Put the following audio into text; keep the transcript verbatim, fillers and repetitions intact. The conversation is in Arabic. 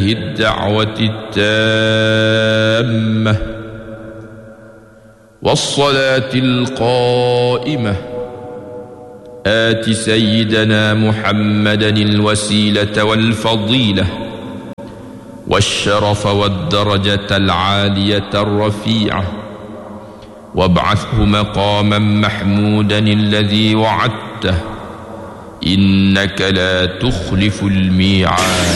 الدعوة التامة والصلاة القائمة آت سيدنا محمدا الوسيلة والفضيلة والشرف والدرجة العالية الرفيعة وابعثه مقاما محمودا الذي وعدته إنك لا تخلف الميعاد.